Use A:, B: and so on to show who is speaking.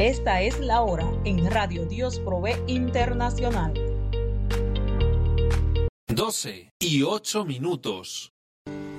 A: Esta es la hora en Radio Dios Provee Internacional.
B: 12:08.